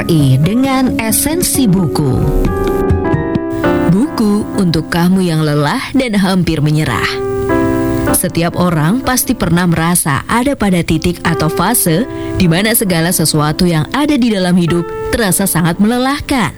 RRI dengan esensi buku. Buku untuk kamu yang lelah dan hampir menyerah. Setiap orang pasti pernah merasa ada pada titik atau fase di mana segala sesuatu yang ada di dalam hidup terasa sangat melelahkan.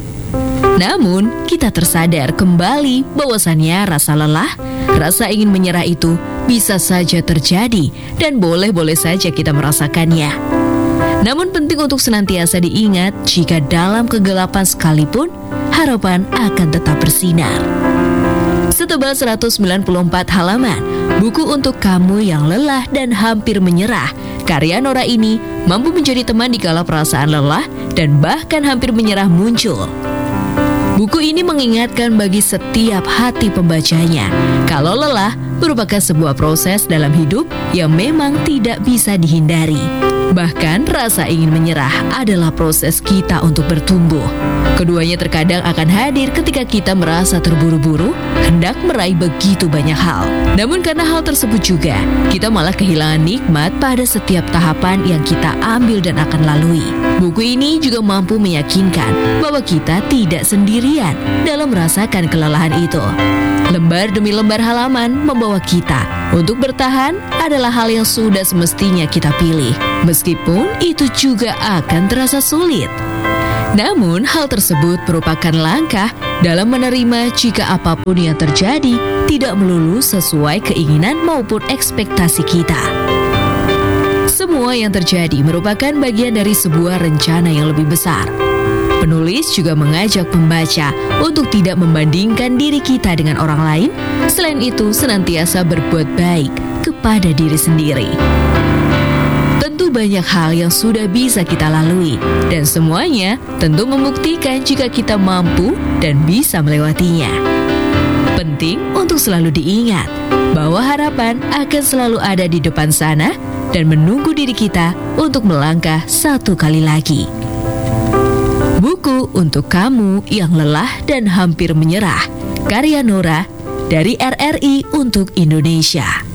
Namun, kita tersadar kembali bahwasannya rasa lelah, rasa ingin menyerah itu bisa saja terjadi dan boleh-boleh saja kita merasakannya. Namun penting untuk senantiasa diingat jika dalam kegelapan sekalipun, harapan akan tetap bersinar. Setebal 194 halaman, buku untuk kamu yang lelah dan hampir menyerah, karya Nora ini mampu menjadi teman dikala perasaan lelah dan bahkan hampir menyerah muncul. Buku ini mengingatkan bagi setiap hati pembacanya, kalau lelah merupakan sebuah proses dalam hidup yang memang tidak bisa dihindari. Bahkan rasa ingin menyerah adalah proses kita untuk bertumbuh. Keduanya terkadang akan hadir ketika kita merasa terburu-buru, hendak meraih begitu banyak hal. Namun karena hal tersebut juga, kita malah kehilangan nikmat pada setiap tahapan yang kita ambil dan akan lalui. Buku ini juga mampu meyakinkan bahwa kita tidak sendirian dalam merasakan kelelahan itu. Lembar demi lembar halaman membawa kita untuk bertahan adalah hal yang sudah semestinya kita pilih, meskipun itu juga akan terasa sulit. Namun hal tersebut merupakan langkah dalam menerima jika apapun yang terjadi tidak melulu sesuai keinginan maupun ekspektasi kita. Semua yang terjadi merupakan bagian dari sebuah rencana yang lebih besar. Penulis juga mengajak pembaca untuk tidak membandingkan diri kita dengan orang lain. Selain itu, senantiasa berbuat baik kepada diri sendiri. Tentu banyak hal yang sudah bisa kita lalui, dan semuanya tentu membuktikan jika kita mampu dan bisa melewatinya. Penting untuk selalu diingat bahwa harapan akan selalu ada di depan sana dan menunggu diri kita untuk melangkah satu kali lagi. Buku untuk kamu yang lelah dan hampir menyerah, karya Nora dari RRI untuk Indonesia.